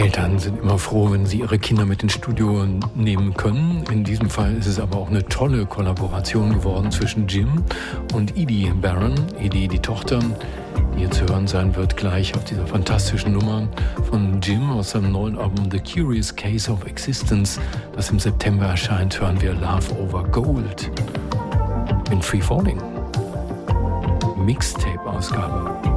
Eltern sind immer froh, wenn sie ihre Kinder mit ins Studio nehmen können. In diesem Fall ist es aber auch eine tolle Kollaboration geworden zwischen Jim und Edie Barron. Edie, die Tochter, die hier zu hören sein wird, gleich auf dieser fantastischen Nummer von Jim aus seinem neuen Album The Curious Case of Existence, das im September erscheint, hören wir Love Over Gold in Free Falling. Mixtape-Ausgabe.